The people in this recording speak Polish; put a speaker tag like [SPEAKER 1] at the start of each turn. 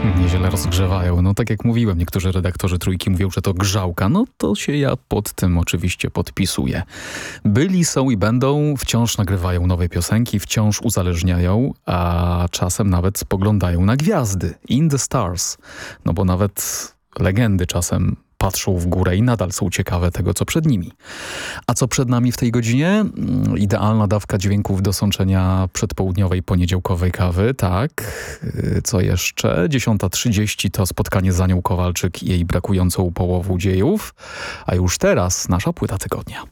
[SPEAKER 1] Nieźle rozgrzewają. No tak jak mówiłem, niektórzy redaktorzy Trójki mówią, że to grzałka. No to się ja pod tym oczywiście podpisuję. Byli, są i będą, wciąż nagrywają nowe piosenki, wciąż uzależniają, a czasem nawet spoglądają na gwiazdy. In the stars. No bo nawet legendy czasem patrzą w górę i nadal są ciekawe tego, co przed nimi. A co przed nami w tej godzinie? Idealna dawka dźwięków do sączenia przedpołudniowej, poniedziałkowej kawy. Tak. Co jeszcze? 10:30 to spotkanie z Anią Kowalczyk i jej brakującą połową dziejów. A już teraz nasza płyta tygodnia.